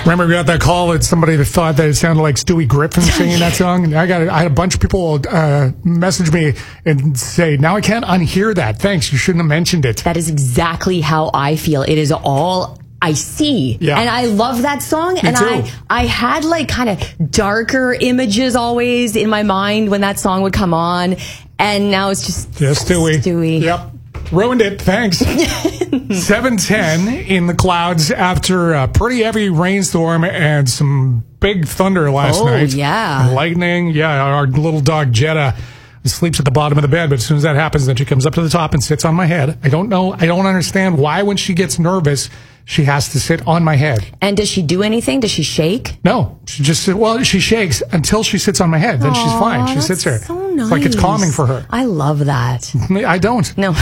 Remember, we got that call at somebody that thought that it sounded like Stewie Griffin singing that song. And I had a bunch of people message me and say, now I can't unhear that. Thanks. You shouldn't have mentioned it. That is exactly how I feel. It is all I see. Yeah. And I love that song. Me too. I had like kind of darker images always in my mind when that song would come on. And now it's just Stewie. Yep. Ruined it. Thanks. 7:10 in the clouds after a pretty heavy rainstorm and some big thunder last night. Oh, yeah. Lightning. Yeah, our little dog Jetta sleeps at the bottom of the bed, but as soon as that happens, then she comes up to the top and sits on my head. I don't know. I don't understand why when she gets nervous, she has to sit on my head. And does she do anything? Does she shake? No. She just, she shakes until she sits on my head. Then she's fine. She sits there. So nice. It's like it's calming for her. I love that. I don't. No.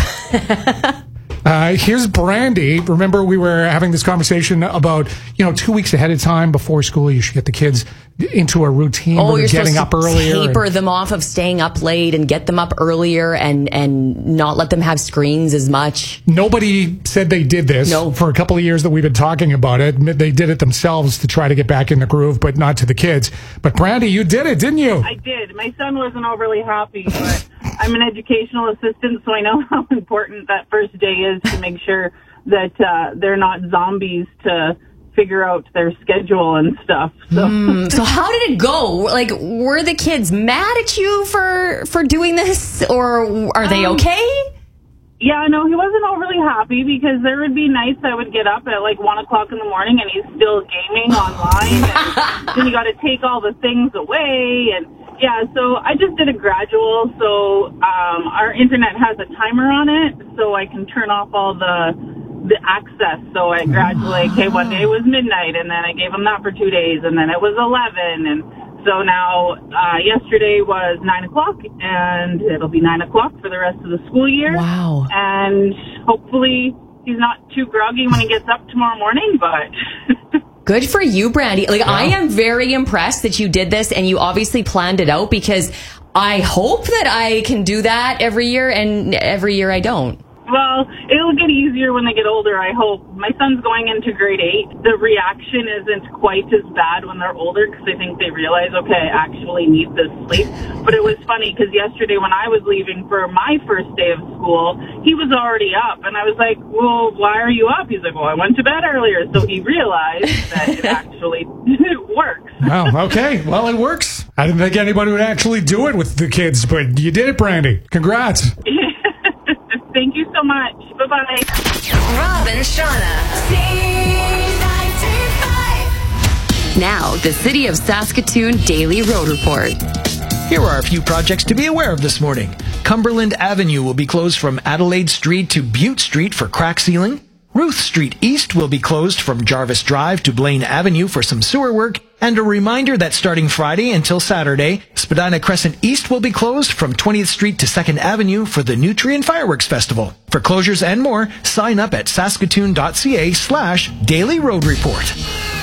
Here's Brandy. Remember, we were having this conversation about, 2 weeks ahead of time before school, you should get the kids into a routine where you're they're getting up earlier. Taper them off of staying up late and get them up earlier and not let them have screens as much. Nobody said they did this. No. For a couple of years that we've been talking about it. They did it themselves to try to get back in the groove, but not to the kids. But Brandy, you did it, didn't you? I did. My son wasn't overly happy, but I'm an educational assistant, so I know how important that first day is to make sure that they're not zombies to figure out their schedule and stuff. So how did it go? Like, were the kids mad at you for doing this, or are they okay? Yeah, no, he wasn't overly happy because there would be nights I would get up at like 1 o'clock in the morning and he's still gaming online. And then you got to take all the things away. And yeah, so I just did a gradual. So our internet has a timer on it, so I can turn off all the access. So I gradually, one day was midnight, and then I gave him that for 2 days, and then it was 11, and so now yesterday was 9 o'clock, and it'll be 9 o'clock for the rest of the school year. Wow. And hopefully he's not too groggy when he gets up tomorrow morning, but... Good for you, Brandy. Like, yeah. I am very impressed that you did this, and you obviously planned it out, because I hope that I can do that every year, and every year I don't. Well, it'll get easier when they get older, I hope. My son's going into grade 8. The reaction isn't quite as bad when they're older because I think they realize, okay, I actually need this sleep. But it was funny because yesterday when I was leaving for my first day of school, he was already up. And I was like, well, why are you up? He's like, well, I went to bed earlier. So he realized that it actually works. Oh, okay. Well, it works. I didn't think anybody would actually do it with the kids, but you did it, Brandy. Congrats. Thank you so much. Bye-bye. Rob and Shauna. Now, the City of Saskatoon Daily Road Report. Here are a few projects to be aware of this morning. Cumberland Avenue will be closed from Adelaide Street to Butte Street for crack sealing. Ruth Street East will be closed from Jarvis Drive to Blaine Avenue for some sewer work. And a reminder that starting Friday until Saturday, Spadina Crescent East will be closed from 20th Street to 2nd Avenue for the Nutrien Fireworks Festival. For closures and more, sign up at saskatoon.ca/Daily Road Report.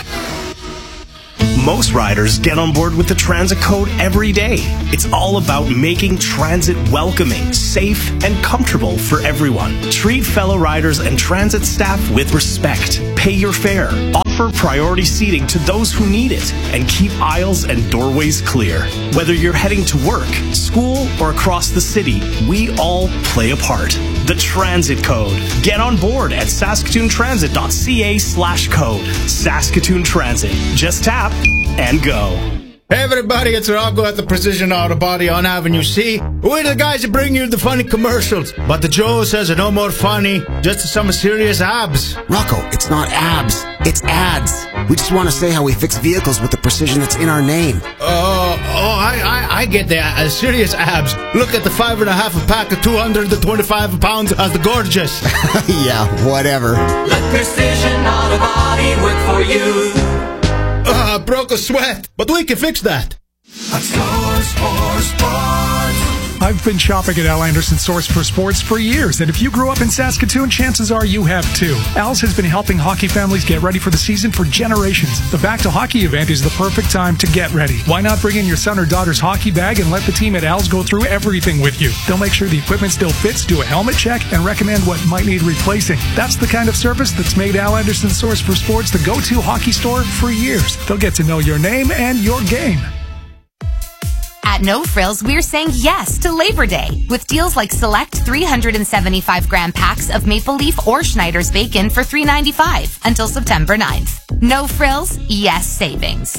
Most riders get on board with the transit code every day. It's all about making transit welcoming, safe, and comfortable for everyone. Treat fellow riders and transit staff with respect. Pay your fare. Offer priority seating to those who need it. And keep aisles and doorways clear. Whether you're heading to work, school, or across the city, we all play a part. The Transit Code. Get on board at saskatoontransit.ca/code. Saskatoon Transit. Just tap and go. Hey everybody, it's Rocco at the Precision Auto Body on Avenue C. We're the guys that bring you the funny commercials. But the Joe says no more funny, just some serious abs. Rocco, it's not abs, it's ads. We just want to say how we fix vehicles with the precision that's in our name. I get that. Serious abs. Look at the 5.5 a pack of 225 pounds as the gorgeous. Yeah, whatever. Let Precision Auto Body work for you. Broke a sweat, but we can fix that. Scores for sports. I've been shopping at Al Anderson Source for Sports for years, and if you grew up in Saskatoon, chances are you have too. Al's has been helping hockey families get ready for the season for generations. The Back to Hockey event is the perfect time to get ready. Why not bring in your son or daughter's hockey bag and let the team at Al's go through everything with you? They'll make sure the equipment still fits, do a helmet check, and recommend what might need replacing. That's the kind of service that's made Al Anderson Source for Sports the go-to hockey store for years. They'll get to know your name and your game. At No Frills, we're saying yes to Labor Day with deals like select 375-gram packs of Maple Leaf or Schneider's bacon for $3.95 until September 9th. No Frills, yes savings.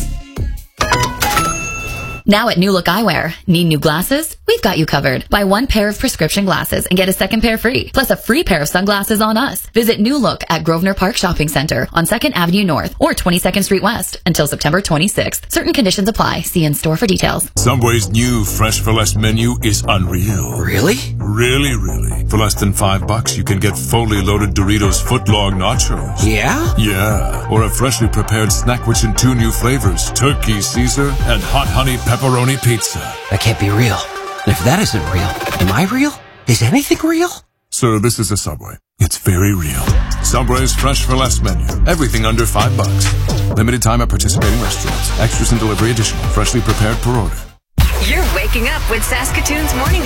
Now at New Look Eyewear, need new glasses? We've got you covered. Buy one pair of prescription glasses and get a second pair free, plus a free pair of sunglasses on us. Visit New Look at Grosvenor Park Shopping Centre on 2nd Avenue North or 22nd Street West until September 26th. Certain conditions apply. See in store for details. Subway's new Fresh for Less menu is unreal. Really? Really. For less than $5, you can get fully loaded Doritos footlong nachos. Yeah? Yeah. Or a freshly prepared snack which in 2 new flavors, turkey Caesar and hot honey pepperoni pizza. That can't be real. And if that isn't real, am I real? Is anything real? Sir, this is a Subway. It's very real. Subway's Fresh for Less menu. Everything under $5. Limited time at participating restaurants. Extras and delivery additional. Freshly prepared per order. You're waking up with Saskatoon's morning